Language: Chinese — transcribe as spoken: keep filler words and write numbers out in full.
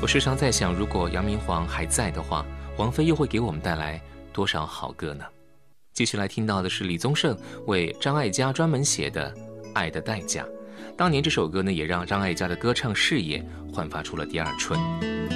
我时常在想，如果杨明煌还在的话，王菲又会给我们带来多少好歌呢？继续来听到的是李宗盛为张艾嘉专门写的《爱的代价》。当年这首歌呢，也让张艾嘉的歌唱事业焕发出了第二春。